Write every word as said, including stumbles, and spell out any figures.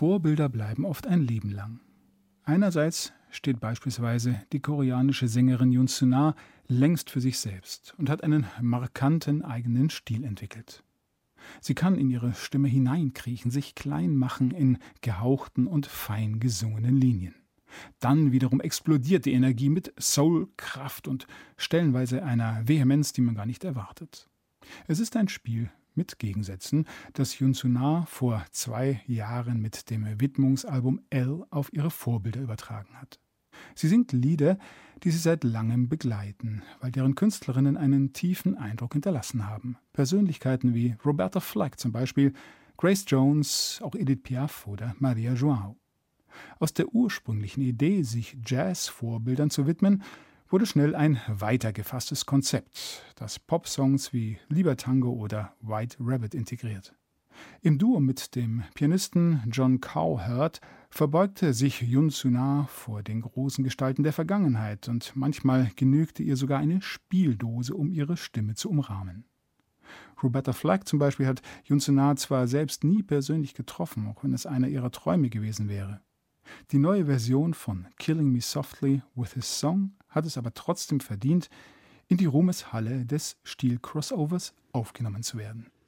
Vorbilder bleiben oft ein Leben lang. Einerseits steht beispielsweise die koreanische Sängerin Yoon Soo-na längst für sich selbst und hat einen markanten eigenen Stil entwickelt. Sie kann in ihre Stimme hineinkriechen, sich klein machen in gehauchten und fein gesungenen Linien. Dann wiederum explodiert die Energie mit Soul, Kraft und stellenweise einer Vehemenz, die man gar nicht erwartet. Es ist ein Spiel mit Gegensätzen, das Yoon Soo-na vor zwei Jahren mit dem Widmungsalbum L auf ihre Vorbilder übertragen hat. Sie singt Lieder, die sie seit langem begleiten, weil deren Künstlerinnen einen tiefen Eindruck hinterlassen haben. Persönlichkeiten wie Roberta Flack zum Beispiel, Grace Jones, auch Edith Piaf oder Maria João. Aus der ursprünglichen Idee, sich Jazz-Vorbildern zu widmen, wurde schnell ein weitergefasstes Konzept, das Popsongs wie Lieber Tango oder White Rabbit integriert. Im Duo mit dem Pianisten John Cowherd verbeugte sich Yoon Soo-na vor den großen Gestalten der Vergangenheit und manchmal genügte ihr sogar eine Spieldose, um ihre Stimme zu umrahmen. Roberta Flack zum Beispiel hat Yoon Soo-na zwar selbst nie persönlich getroffen, auch wenn es einer ihrer Träume gewesen wäre. Die neue Version von Killing Me Softly with His Song hat es aber trotzdem verdient, in die Ruhmeshalle des Stil-Crossovers aufgenommen zu werden.